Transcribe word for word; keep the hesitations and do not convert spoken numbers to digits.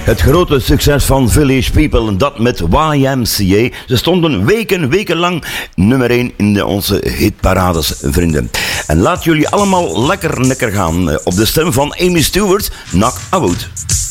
Het grote succes van Village People, dat met Y M C A. Ze stonden weken, weken lang nummer één in de, onze hitparades, vrienden. En laat jullie allemaal lekker lekker gaan op de stem van Amy Stewart, Knock a Wood.